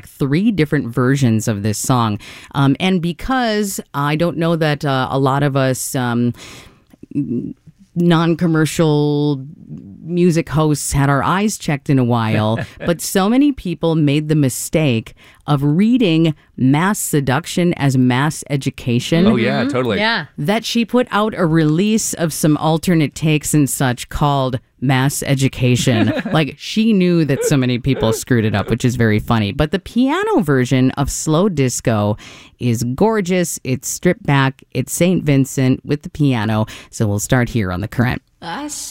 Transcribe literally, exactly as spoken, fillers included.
back three different versions of this song. Um, and because I don't know that uh, a lot of us... Um, non-commercial music hosts had our eyes checked in a while, but so many people made the mistake of reading mass seduction as mass education. Oh, yeah, totally. Yeah. That she put out a release of some alternate takes and such called Mass Education. Like, she knew that so many people screwed it up, which is very funny. But the piano version of Slow Disco is gorgeous. It's stripped back. It's Saint Vincent with the piano. So we'll start here on The Current. I